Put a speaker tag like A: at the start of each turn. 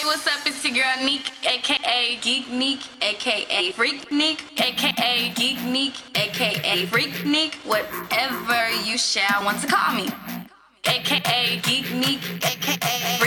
A: What's up? It's your girl Neek, aka Geek Neek, aka Freak Neek, aka Geek Neek, aka Freak Neek, whatever you shall want to call me. AKA Geek Neek, AKA